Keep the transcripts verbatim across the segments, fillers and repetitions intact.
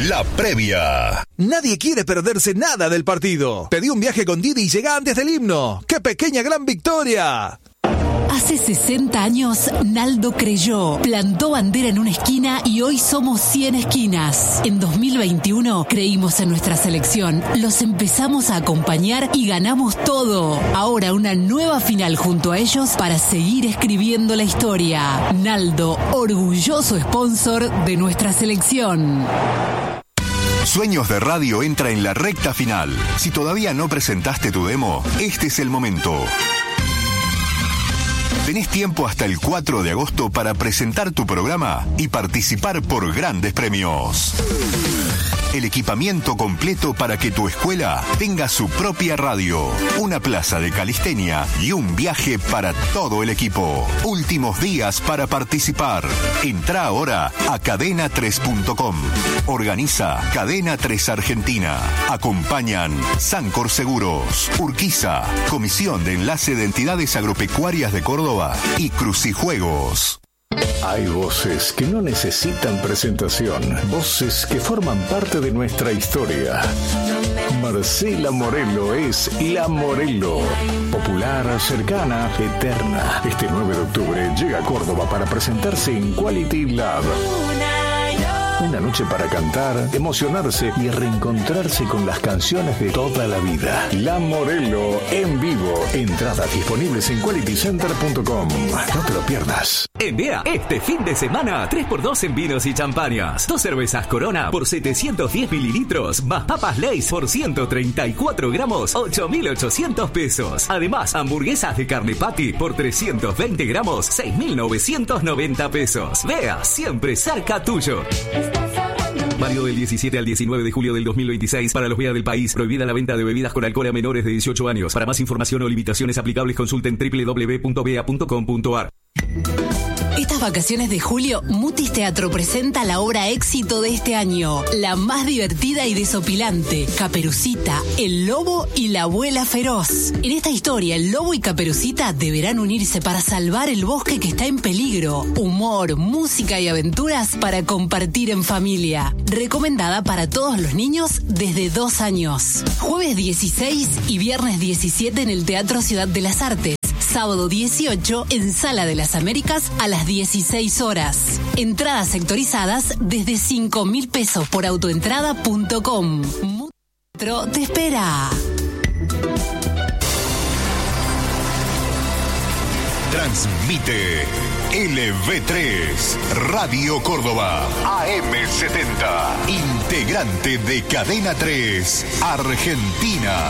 La previa. Nadie quiere perderse nada del partido. Pedí un viaje con Didi y llega antes del himno. ¡Qué pequeña gran victoria! Hace sesenta años, Naldo creyó, plantó bandera en una esquina y hoy somos cien esquinas. En dos mil veintiuno creímos en nuestra selección, los empezamos a acompañar y ganamos todo. Ahora una nueva final junto a ellos para seguir escribiendo la historia. Naldo, orgulloso sponsor de nuestra selección. Sueños de Radio entra en la recta final. Si todavía no presentaste tu demo, este es el momento. Tenés tiempo hasta el cuatro de agosto para presentar tu programa y participar por grandes premios. El equipamiento completo para que tu escuela tenga su propia radio, una plaza de calistenia y un viaje para todo el equipo. Últimos días para participar. Entrá ahora a cadena tres punto com. Organiza Cadena tres Argentina. Acompañan Sancor Seguros, Urquiza, Comisión de Enlace de Entidades Agropecuarias de Córdoba y Crucijuegos. Hay voces que no necesitan presentación, voces que forman parte de nuestra historia. Marcela Morelo es La Morelo, popular, cercana, eterna. Este nueve de octubre llega a Córdoba para presentarse en Quality Lab. Una noche para cantar, emocionarse y reencontrarse con las canciones de toda la vida. La Morelo en vivo. Entradas disponibles en quality center punto com. No te lo pierdas. En Bea, este fin de semana, tres por dos en vinos y champañas. Dos cervezas Corona por setecientos diez mililitros, más papas Lay's por ciento treinta y cuatro gramos, ocho mil ochocientos pesos. Además, hamburguesas de carne patty por trescientos veinte gramos, seis mil novecientos noventa pesos. Bea, siempre cerca tuyo. Válido del diecisiete al diecinueve de julio del dos mil veintiséis para los Bea del país. Prohibida la venta de bebidas con alcohol a menores de dieciocho años. Para más información o limitaciones aplicables, consulten doble u doble u doble u punto bea punto com punto a r. Estas vacaciones de julio, Mutis Teatro presenta la obra éxito de este año, la más divertida y desopilante, Caperucita, el lobo y la abuela feroz. En esta historia, el lobo y Caperucita deberán unirse para salvar el bosque que está en peligro. Humor, música y aventuras para compartir en familia. Recomendada para todos los niños desde dos años. Jueves dieciséis y viernes diecisiete en el Teatro Ciudad de las Artes. Sábado dieciocho en Sala de las Américas a las dieciséis horas. Entradas sectorizadas desde cinco mil pesos por autoentrada punto com. Mutro te espera. Transmite L V tres, Radio Córdoba, A M setenta, integrante de Cadena tres, Argentina.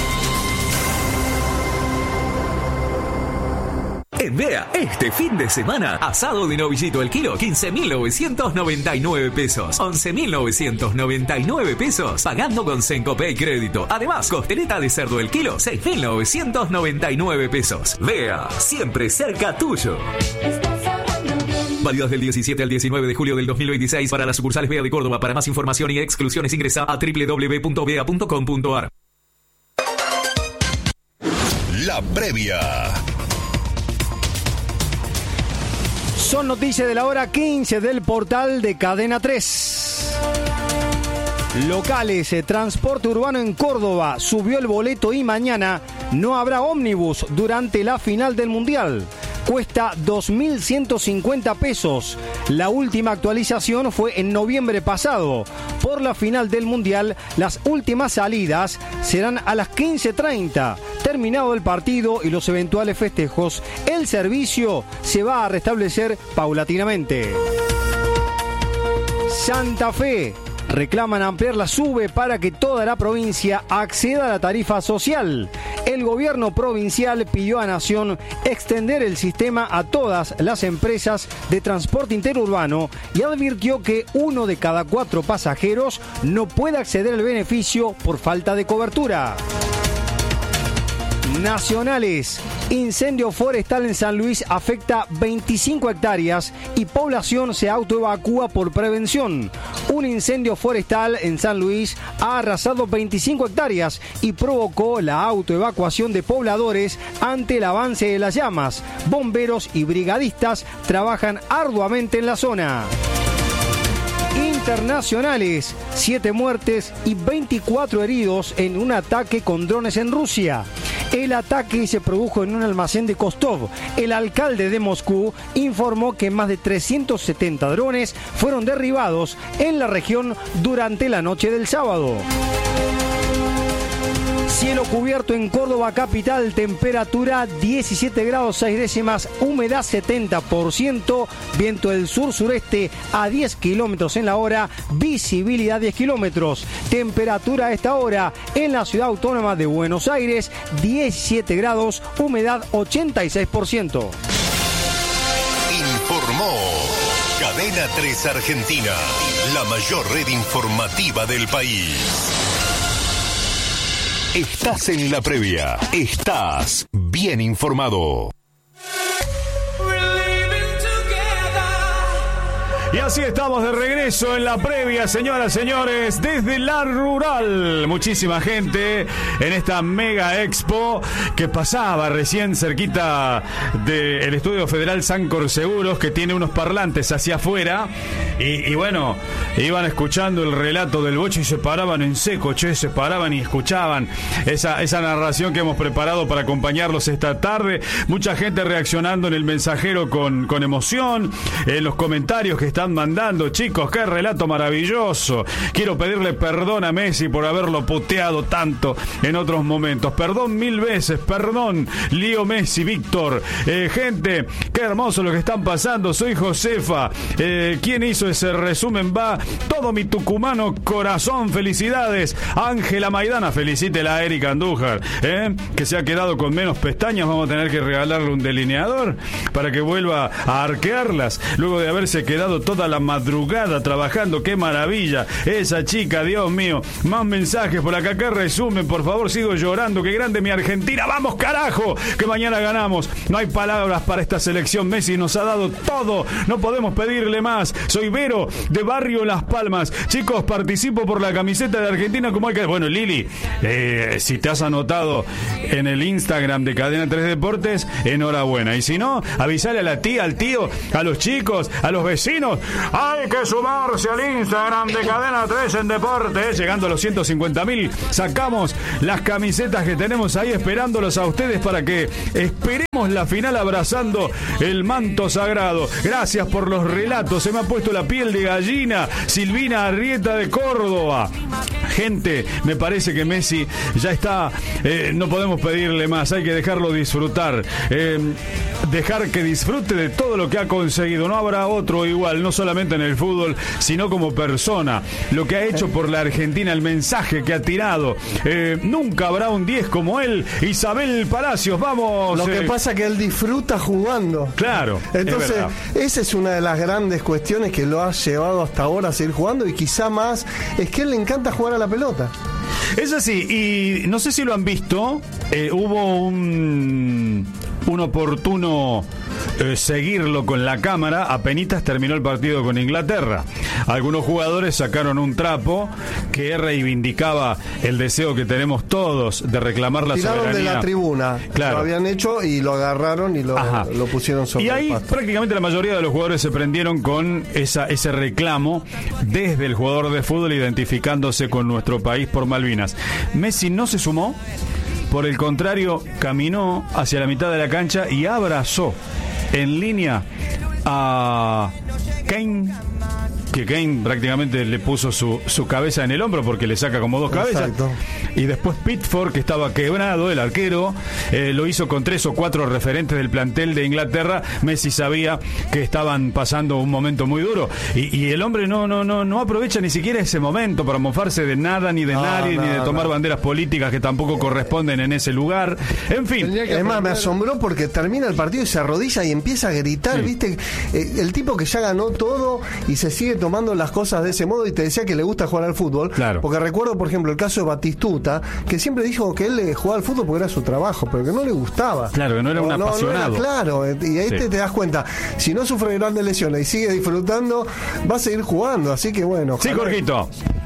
En Bea, este fin de semana, asado de novillito el kilo, quince mil novecientos noventa y nueve pesos, once mil novecientos noventa y nueve pesos, pagando con Sencopay Crédito. Además, costeleta de cerdo el kilo, seis mil novecientos noventa y nueve pesos. Bea, siempre cerca tuyo. Válidos del diecisiete al diecinueve de julio del dos mil veintiséis para las sucursales Bea de Córdoba. Para más información y exclusiones ingresa a doble u doble u doble u punto bea punto com punto a r. La previa. Son noticias de la hora quince del portal de Cadena tres. Locales, transporte urbano en Córdoba subió el boleto y mañana no habrá ómnibus durante la final del Mundial. Cuesta dos mil ciento cincuenta pesos. La última actualización fue en noviembre pasado. Por la final del Mundial, las últimas salidas serán a las quince treinta. Terminado el partido y los eventuales festejos, el servicio se va a restablecer paulatinamente. Santa Fe. Reclaman ampliar la SUBE para que toda la provincia acceda a la tarifa social. El gobierno provincial pidió a Nación extender el sistema a todas las empresas de transporte interurbano y advirtió que uno de cada cuatro pasajeros no puede acceder al beneficio por falta de cobertura. Nacionales. Incendio forestal en San Luis afecta veinticinco hectáreas y población se autoevacúa por prevención. Un incendio forestal en San Luis ha arrasado veinticinco hectáreas y provocó la autoevacuación de pobladores ante el avance de las llamas. Bomberos y brigadistas trabajan arduamente en la zona. internacionales, siete muertes y veinticuatro heridos en un ataque con drones en Rusia. El ataque se produjo en un almacén de Kostov. El alcalde de Moscú informó que más de trescientos setenta drones fueron derribados en la región durante la noche del sábado. Cielo cubierto en Córdoba capital, temperatura diecisiete grados seis décimas, humedad setenta por ciento, viento del sur-sureste a diez kilómetros en la hora, visibilidad diez kilómetros. Temperatura a esta hora en la ciudad autónoma de Buenos Aires, diecisiete grados, humedad ochenta y seis por ciento. Informó Cadena tres Argentina, la mayor red informativa del país. Estás en la previa. Estás bien informado. Y así estamos de regreso en la previa, señoras y señores, desde la rural. Muchísima gente en esta mega expo que pasaba recién cerquita del Estudio Federal Sancor Seguros, que tiene unos parlantes hacia afuera. Y, y bueno, iban escuchando el relato del Bocho y se paraban en seco, che, se paraban y escuchaban esa, esa narración que hemos preparado para acompañarlos esta tarde. Mucha gente reaccionando en el mensajero con, con emoción, en los comentarios que están mandando. Chicos, qué relato maravilloso. Quiero pedirle perdón a Messi por haberlo puteado tanto en otros momentos. Perdón mil veces, perdón, Lío Messi, Víctor. Eh, gente, qué hermoso lo que están pasando. Soy Josefa. Eh, ¿Quién hizo ese resumen? Va todo mi tucumano corazón. Felicidades. Ángela Maidana, felicítela a Erika Andújar, eh, que se ha quedado con menos pestañas. Vamos a tener que regalarle un delineador para que vuelva a arquearlas luego de haberse quedado todo toda la madrugada trabajando. Qué maravilla esa chica, Dios mío. Más mensajes por acá. ¿Qué resumen? Por favor, sigo llorando. Qué grande mi Argentina. ¡Vamos, carajo! Que mañana ganamos. No hay palabras para esta selección. Messi nos ha dado todo. No podemos pedirle más. Soy Vero, de Barrio Las Palmas. Chicos, participo por la camiseta de Argentina como hay que... Bueno, Lili, eh, si te has anotado en el Instagram de Cadena tres Deportes, enhorabuena. Y si no, avisale a la tía, al tío, a los chicos, a los vecinos. Hay que sumarse al Instagram de Cadena tres en Deportes. Llegando a los ciento cincuenta mil, sacamos las camisetas que tenemos ahí esperándolos a ustedes para que esperemos la final abrazando el manto sagrado. Gracias por los relatos. Se me ha puesto la piel de gallina. Silvina Arrieta de Córdoba. Gente, me parece que Messi ya está. Eh, no podemos pedirle más. Hay que dejarlo disfrutar. Eh, dejar que disfrute de todo lo que ha conseguido. No habrá otro igual. No solamente en el fútbol, sino como persona. Lo que ha hecho por la Argentina, el mensaje que ha tirado. Eh, nunca habrá un diez como él. Isabel Palacios, vamos. Lo que eh. pasa es que él disfruta jugando. Claro. Entonces, es esa es una de las grandes cuestiones que lo ha llevado hasta ahora a seguir jugando, y quizá más es que a él le encanta jugar a la pelota. Es así, y no sé si lo han visto, eh, hubo un, un oportuno eh, seguirlo con la cámara, apenitas terminó el partido con Inglaterra. Algunos jugadores sacaron un trapo que reivindicaba el deseo que tenemos todos de reclamar la Tiraron soberanía. de la tribuna, claro. Lo habían hecho y lo agarraron y lo, lo pusieron sobre y ahí el pasto. Prácticamente la mayoría de los jugadores se prendieron con esa, ese reclamo desde el jugador de fútbol identificándose con nuestro país por Malvinas. Messi no se sumó, por el contrario, caminó hacia la mitad de la cancha y abrazó en línea a Kane, que Kane prácticamente le puso su, su cabeza en el hombro porque le saca como dos cabezas. Exacto. Y después Pickford, que estaba quebrado, el arquero, eh, lo hizo con tres o cuatro referentes del plantel de Inglaterra. Messi sabía que estaban pasando un momento muy duro. Y, y el hombre no, no, no, no aprovecha ni siquiera ese momento para mofarse de nada, ni de no, nadie, no, ni de tomar no. banderas políticas que tampoco corresponden en ese lugar. En fin. Es más, me asombró porque termina el partido y se arrodilla y empieza a gritar, Sí. ¿viste? Eh, el tipo que ya ganó todo y se sigue tomando las cosas de ese modo, y te decía que le gusta jugar al fútbol. Claro. Porque recuerdo, por ejemplo, el caso de Batistuta, que siempre dijo que él le jugaba al fútbol porque era su trabajo, pero que no le gustaba. Claro, que no era un no, apasionado. No era, claro, y ahí Sí. te, te das cuenta, si no sufre grandes lesiones y sigue disfrutando, va a seguir jugando, así que bueno. Sí, ojalá. Jorgito.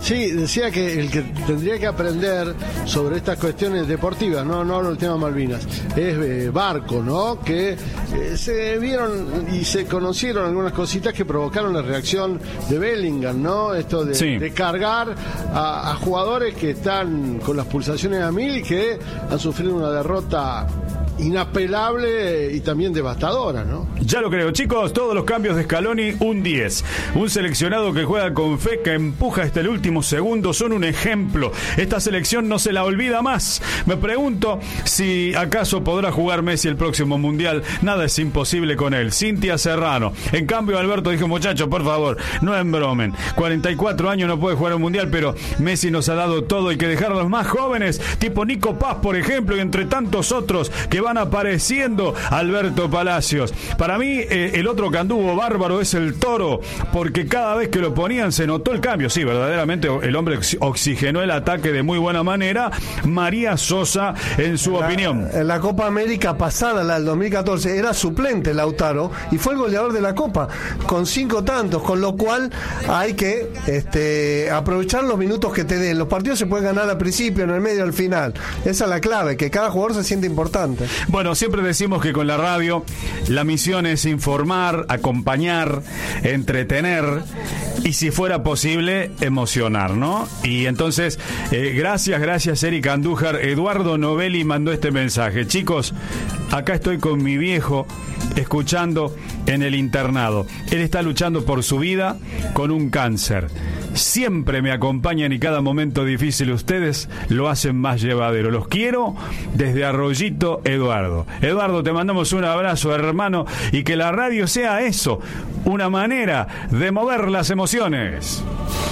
Sí, decía que el que tendría que aprender sobre estas cuestiones deportivas, no, no hablo del tema Malvinas, es eh, Barco, ¿no? Que eh, se vieron y se conocieron algunas cositas que provocaron la reacción de Bellingham, ¿no? Esto de, sí. de cargar a, a jugadores que están con las pulsaciones a mil y que han sufrido una derrota inapelable y también devastadora, ¿no? Ya lo creo, chicos, todos los cambios de Scaloni, un diez. Un seleccionado que juega con fe, que empuja hasta el último segundo, son un ejemplo. Esta selección no se la olvida más. Me pregunto si acaso podrá jugar Messi el próximo Mundial. Nada es imposible con él. Cintia Serrano. En cambio, Alberto dijo, muchachos, por favor, no embromen. cuarenta y cuatro años no puede jugar un Mundial, pero Messi nos ha dado todo. Hay que dejar a los más jóvenes, tipo Nico Paz, por ejemplo, y entre tantos otros que van apareciendo. Alberto Palacios. Para mí, eh, el otro que anduvo bárbaro es el Toro, porque cada vez que lo ponían se notó el cambio. Sí, verdaderamente el hombre oxigenó el ataque de muy buena manera. María Sosa, en su la, opinión. En la Copa América pasada, la del dos mil catorce, era suplente Lautaro y fue el goleador de la Copa, con cinco tantos, con lo cual hay que este, aprovechar los minutos que te den. Los partidos se pueden ganar al principio, en el medio, al final. Esa es la clave, que cada jugador se siente importante. Bueno, siempre decimos que con la radio la misión es informar, acompañar, entretener y, si fuera posible, emocionar, ¿no? Y entonces, eh, gracias, gracias Erika Andújar. Eduardo Novelli mandó este mensaje. Chicos, acá estoy con mi viejo escuchando en el internado. Él está luchando por su vida con un cáncer. Siempre me acompañan y cada momento difícil ustedes lo hacen más llevadero. Los quiero desde Arroyito, Eduardo. Eduardo, te mandamos un abrazo, hermano, y que la radio sea eso, una manera de mover las emociones.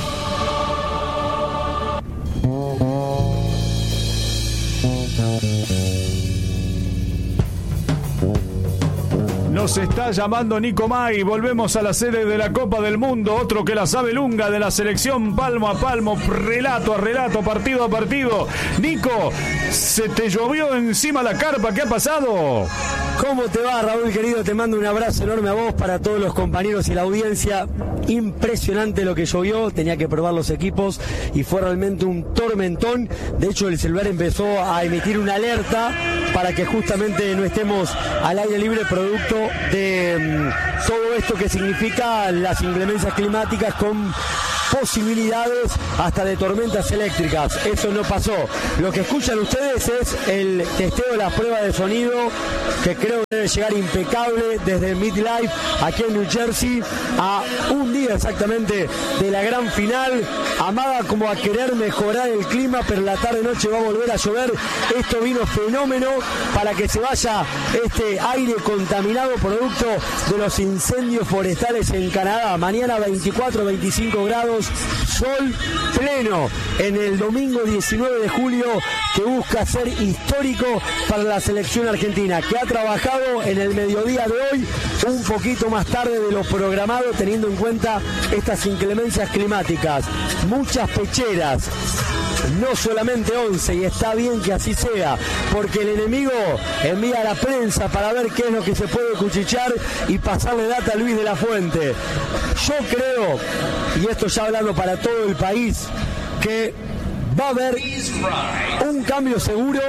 Nos está llamando Nico May. Volvemos a la sede de la Copa del Mundo. Otro que la sabe lunga de la selección, palmo a palmo, relato a relato, partido a partido. Nico, ¿se te llovió encima la carpa? ¿Qué ha pasado? ¿Cómo te va, Raúl, querido? Te mando un abrazo enorme a vos, para todos los compañeros y la audiencia. Impresionante lo que llovió, tenía que probar los equipos y fue realmente un tormentón. De hecho, el celular empezó a emitir una alerta para que justamente no estemos al aire libre, producto de um, todo esto que significa las inclemencias climáticas, con posibilidades hasta de tormentas eléctricas. Eso no pasó. Lo que escuchan ustedes es el testeo de las pruebas de sonido, que creo que debe llegar impecable desde Midlife, aquí en New Jersey, a un día exactamente de la gran final. Amada como a querer mejorar el clima, pero la tarde-noche va a volver a llover. Esto vino fenómeno para que se vaya este aire contaminado producto de los incendios forestales en Canadá. Mañana veinticuatro, veinticinco grados, sol pleno en el domingo diecinueve de julio, que busca ser histórico para la selección argentina, que ha trabajado en el mediodía de hoy un poquito más tarde de lo programado, teniendo en cuenta estas inclemencias climáticas. Muchas pecheras, no solamente once, y está bien que así sea, porque el enemigo envía a la prensa para ver qué es lo que se puede cuchichear y pasarle data a Luis de la Fuente. Yo creo, y esto ya hablando para todo el país, que va a haber un cambio seguro.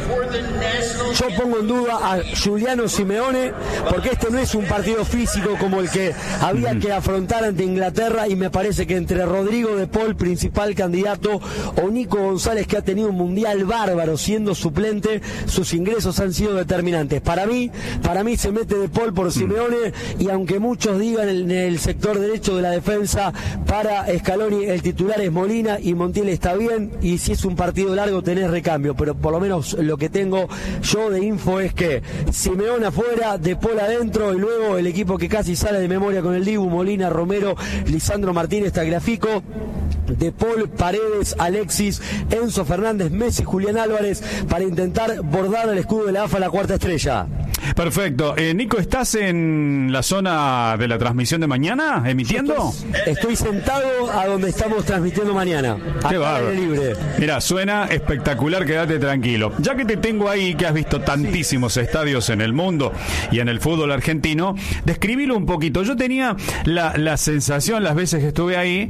Yo pongo en duda a Giuliano Simeone, porque este no es un partido físico como el que había que afrontar ante Inglaterra, y me parece que entre Rodrigo de Paul, principal candidato, o Nico González, que ha tenido un mundial bárbaro siendo suplente, sus ingresos han sido determinantes. Para mí, para mí se mete de Paul por Simeone, y aunque muchos digan en el sector derecho de la defensa, para Scaloni el titular es Molina y Montiel está bien, y si es un partido largo tenés recambio, pero por lo menos lo que tengo yo de info es que Simeone afuera, De Paul adentro, y luego el equipo que casi sale de memoria con el Dibu: Molina, Romero, Lisandro Martínez, Tagliafico, De Paul, Paredes, Alexis, Enzo Fernández, Messi, Julián Álvarez, para intentar bordar el escudo de la A F A, la cuarta estrella. Perfecto. Eh, Nico, ¿estás en la zona de la transmisión de mañana, emitiendo? Estoy, estoy sentado a donde estamos transmitiendo mañana. Qué bárbaro. Mira, suena espectacular, quédate tranquilo. Ya que te tengo ahí, que has visto tantísimos sí. estadios en el mundo y en el fútbol argentino, describilo un poquito. Yo tenía la, la sensación, las veces que estuve ahí,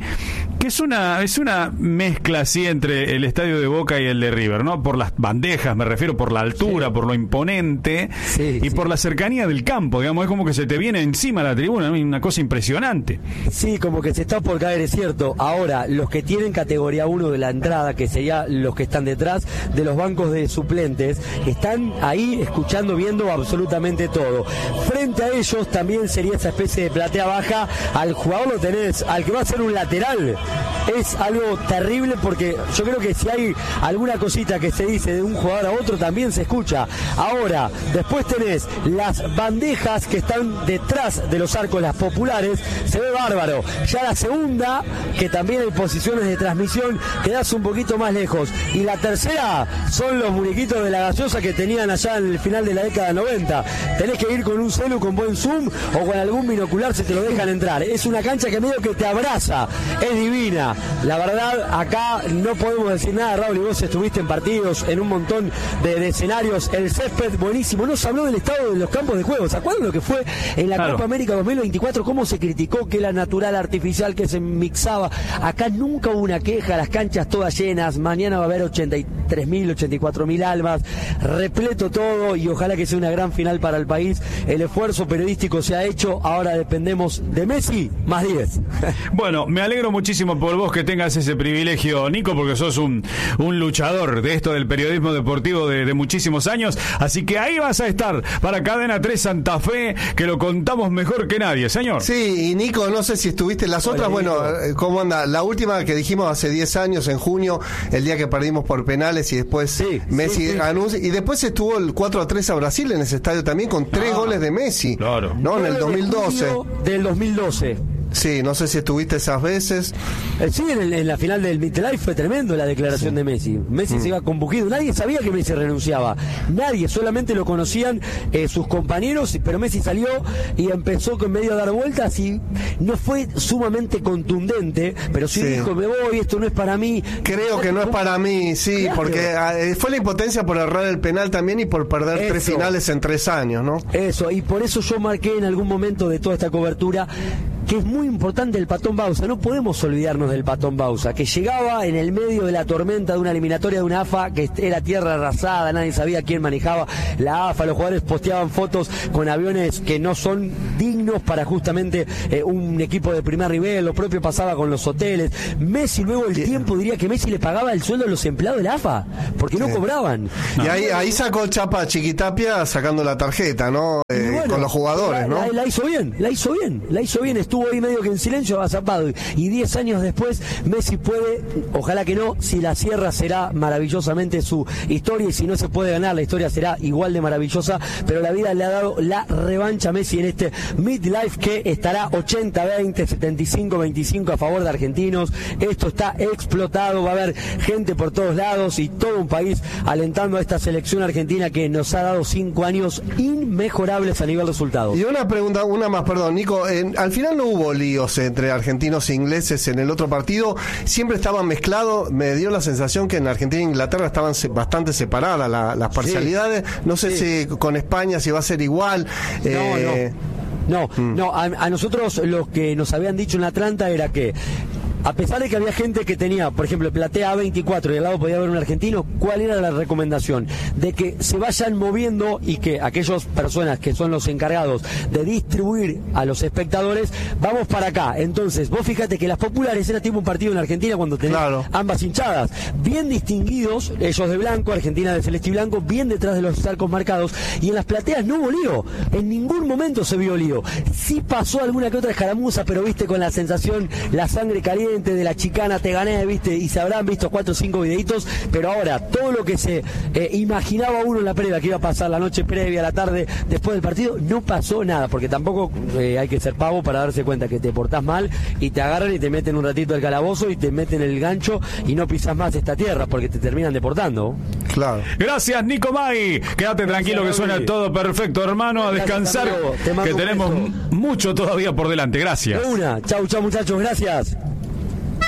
que es una es una mezcla así entre el estadio de Boca y el de River, ¿no? Por las bandejas, me refiero, por la altura, sí. por lo imponente sí, y sí. por la cercanía del campo, digamos, es como que se te viene encima la tribuna, ¿no? Una cosa impresionante. Sí, como que se está por caer, es cierto. Ahora, los que tienen categoría uno de la entrada, que sería los que están detrás de los bancos de suplentes, están ahí escuchando, viendo absolutamente todo. Frente a ellos también sería esa especie de platea baja. Al jugador lo tenés, al que va a ser un lateral, es algo terrible, porque yo creo que si hay alguna cosita que se dice de un jugador a otro también se escucha. Ahora, después tenés las bandejas que están detrás de los arcos, las populares, se ve bárbaro. Ya la segunda, que también hay posiciones de transmisión, quedás un poquito más lejos. Y la tercera son los muñequitos de la gaseosa que tenían allá en el final de la década noventa. Tenés que ir con un celu con buen zoom o con algún binocular si te lo dejan entrar. Es una cancha que medio que te abraza, es divina. La verdad, acá no podemos decir nada, Raúl, y vos estuviste en partidos, en un montón de, de escenarios. El césped buenísimo. No se habló del estado de los campos de juego. ¿Se acuerdan lo que fue en la claro. Copa América dos mil veinticuatro? Cómo se criticó que era natural, artificial, que se mixaba. Acá nunca hubo una queja, las canchas todas llenas. Mañana va a haber ochenta y tres mil, ochenta y cuatro mil almas, repleto todo, y ojalá que sea una gran final para el país. El esfuerzo periodístico se ha hecho, ahora dependemos de Messi, más diez. Bueno, me alegro muchísimo por vos que tengas ese privilegio, Nico, porque sos un, un luchador de esto del periodismo deportivo de, de muchísimos años, así que ahí vas a estar para Cadena tres Santa Fe, que lo contamos mejor que nadie, señor. Sí, y Nico, no sé si estuviste en las Hola, otras, Nico. Bueno, ¿cómo anda? La última que dijimos hace diez años, en junio, el día que perdimos por penales y después sí, Messi sí, sí. anuncia, y después estuvo el cuatro a tres a Brasil en ese estadio también con tres ah, goles de Messi. Claro. No, en el dos mil doce. Del dos mil doce. Sí, no sé si estuviste esas veces. Eh, sí, en, el, en la final del Midlife fue tremendo la declaración sí. de Messi. Messi mm. se iba combugido. Nadie sabía que Messi renunciaba. Nadie, solamente lo conocían eh, sus compañeros, pero Messi salió y empezó con medio a dar vueltas y no fue sumamente contundente, pero sí, sí. dijo, me voy, esto no es para mí. Creo que no es para mí, sí, claro. porque eh, fue la impotencia por errar el penal también y por perder eso. tres finales en tres años, ¿no? Eso, y por eso yo marqué en algún momento de toda esta cobertura que es muy importante el Patón Bausa. No podemos olvidarnos del Patón Bausa, que llegaba en el medio de la tormenta de una eliminatoria de una A F A que era tierra arrasada, nadie sabía quién manejaba la A F A, los jugadores posteaban fotos con aviones que no son dignos para justamente eh, un equipo de primer nivel, lo propio pasaba con los hoteles. Messi luego el tiempo diría que Messi le pagaba el sueldo a los empleados de la A F A, porque sí. no cobraban. Y ahí, ahí sacó Chapa Chiquitapia sacando la tarjeta, ¿no? Eh, bueno, con los jugadores, la, ¿no? La, la hizo bien, la hizo bien, la hizo bien, estuvo ahí medio que en silencio, azapado, y diez años después Messi puede, ojalá que no, si la cierra será maravillosamente su historia, y si no se puede ganar la historia será igual de maravillosa, pero la vida le ha dado la revancha a Messi en este Midlife que estará ochenta veinte, setenta y cinco veinticinco a favor de argentinos. Esto está explotado, va a haber gente por todos lados y todo un país alentando a esta selección argentina que nos ha dado cinco años inmejorables a nivel resultado. Y una pregunta, una más, perdón, Nico, en, al final no hubo líos entre argentinos e ingleses en el otro partido, siempre estaban mezclados, me dio la sensación que en Argentina e Inglaterra estaban se, bastante separadas la, las parcialidades, sí, no sé sí. si con España si va a ser igual. No, eh... no, no, mm. no a, a nosotros lo que nos habían dicho en Atlanta era que a pesar de que había gente que tenía, por ejemplo, platea A veinticuatro y al lado podía haber un argentino, ¿cuál era la recomendación? De que se vayan moviendo y que aquellas personas que son los encargados de distribuir a los espectadores, vamos para acá. Entonces, vos fíjate que las populares era tipo un partido en Argentina cuando tenés claro. ambas hinchadas, bien distinguidos, ellos de blanco, Argentina de celeste y blanco, bien detrás de los arcos marcados, y en las plateas no hubo lío, en ningún momento se vio lío. Sí pasó alguna que otra escaramuza, pero viste con la sensación, la sangre caliente de la chicana, te gané, viste, y se habrán visto cuatro o cinco videitos, pero ahora todo lo que se eh, imaginaba uno en la previa que iba a pasar la noche previa, la tarde, después del partido, no pasó nada, porque tampoco eh, hay que ser pavo para darse cuenta que te portás mal y te agarran y te meten un ratito al calabozo y te meten el gancho y no pisas más esta tierra porque te terminan deportando. Claro. Gracias, Nico May. Quédate tranquilo, gracias, que suena todo perfecto, hermano. A descansar, que tenemos beso. mucho todavía por delante. Gracias. De una. Chau, chau, muchachos. Gracias.